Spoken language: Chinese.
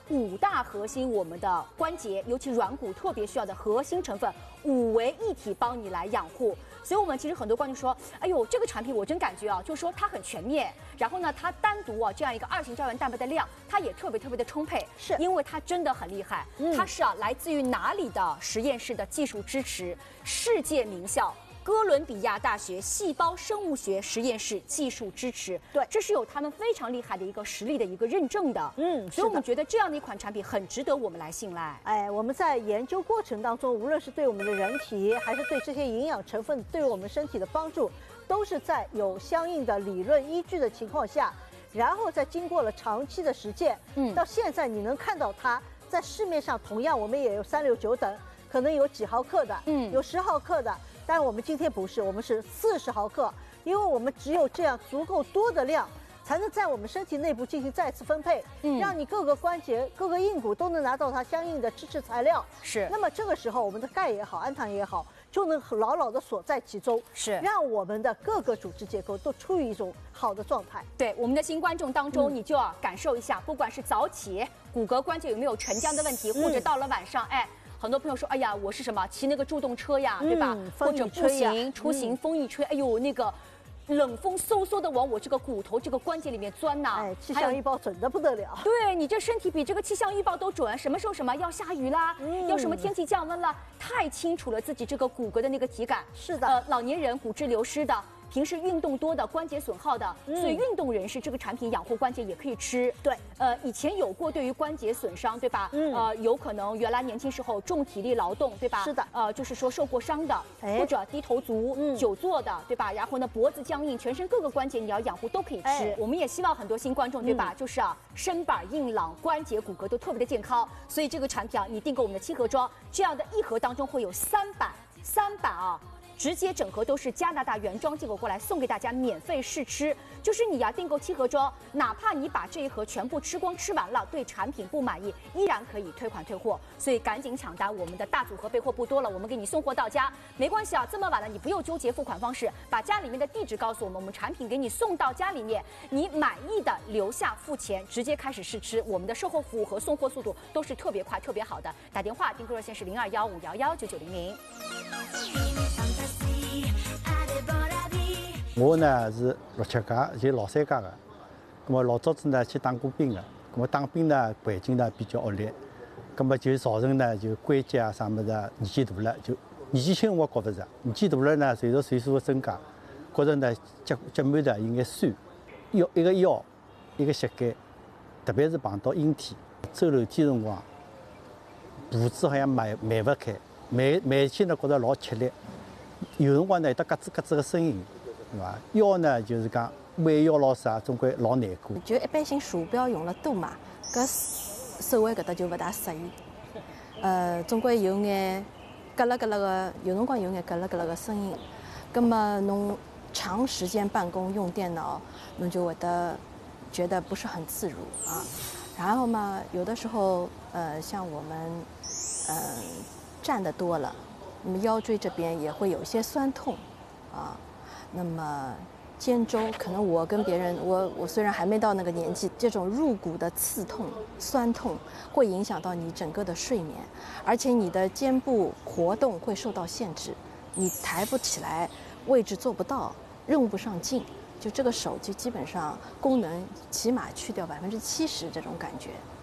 5大核心我们的关节，尤其软骨特别需要的核心成分，5为一体帮你来养护。所以我们其实很多观众说，哎呦，这个产品我真感觉啊，就是说它很全面，然后呢，它单独啊这样一个2型胶原蛋白的量，它也特别的充沛， 是因为它真的很厉害，它是来自于哪里的实验室的技术支持，世界名校。哥伦比亚大学细胞生物学实验室技术支持， 对， 这是有他们非常厉害的一个实力的一个认证的，所以我们觉得这样的一款产品很值得我们来信赖。 哎，我们在研究过程当中，无论是对我们的人体，还是对这些营养成分对我们身体的帮助，都是在有相应的理论依据的情况下，然后再经过了长期的实践，到现在你能看到它在市面上，同样我们也有3、6、9等，可能有几毫克的，有10毫克的。但是我们今天不是，我们是40毫克，因为我们只有这样足够多的量，才能在我们身体内部进行再次分配，让你各个关节、各个硬骨都能拿到它相应的支持材料。 是。 那么这个时候，我们的钙也好，氨糖也好，就能牢牢的锁在其中， 是让我们的各个组织结构都处于一种好的状态。 对我们的新观众当中，你就要感受一下，不管是早起骨骼关节有没有沉僵的问题，或者到了晚上，哎。很多朋友说，哎呀，我是什么骑那个助动车呀，对吧？或者步行出行，风一吹，哎呦，那个冷风嗖嗖的往我这个骨头、这个关节里面钻呐。 哎，气象预报准的不得了。 对你这身体比这个气象预报都准，什么时候什么要下雨啦，要什么天气降温了，太清楚了自己这个骨骼的那个体感。 是的， 老年人骨质流失的。平时运动多的、关节损耗的，所以运动人士这个产品养护关节也可以吃。 对， 以前有过对于关节损伤，对吧？有可能原来年轻时候重体力劳动，对吧？ 是的， 就是说受过伤的，或者低头族、久坐的，对吧？然后呢，脖子僵硬，全身各个关节你要养护都可以吃。我们也希望很多新观众，对吧？就是身板硬朗，关节骨骼都特别的健康。所以这个产品你订购我们的7盒装，这样的1盒当中会有3版啊。直接整盒都是加拿大原装进口过来，送给大家免费试吃。就是你订购7盒装，哪怕你把这1盒全部吃完了，对产品不满意，依然可以退款退货。所以赶紧抢单，我们的大组合备货不多了，我们给你送货到家。没关系啊，这么晚了你不用纠结付款方式，把家里面的地址告诉我们，我们产品给你送到家里面，你满意的留下付钱，直接开始试吃。我们的售后服务和送货速度都是特别快、特别好的。打电话订购热线是0215119900。 我呢是67届，就老3届的。那么老早子呢去当过兵的，那么当兵呢环境呢比较恶劣，那么就造成呢就关节啊啥么子年纪大了，就年纪轻我觉不着，年纪大了呢随着岁数的增加，觉着呢脚腕的有眼酸，一个腰，一个膝盖，特别是碰到阴天，走楼梯辰光，步子好像迈不开，迈起呢觉着老吃力。有辰光呢，有得咯吱咯吱的声音，对伐？腰呢，就是讲弯腰老啥，总归老难过。 就一般性鼠标用了多嘛，搿手腕搿搭就勿大适宜。总归有眼咯啦咯啦个，有辰光有眼咯啦咯啦个声音。葛么侬长时间办公用电脑，侬就会得觉得不是很自如啊。然后嘛，有的时候像我们站得多了。那么腰椎这边也会有一些酸痛，啊，那么肩周可能我跟别人，我虽然还没到那个年纪，这种入骨的刺痛、酸痛会影响到你整个的睡眠，而且你的肩部活动会受到限制，你抬不起来，位置做不到，用不上劲，就这个手就基本上功能起码去掉70%这种感觉。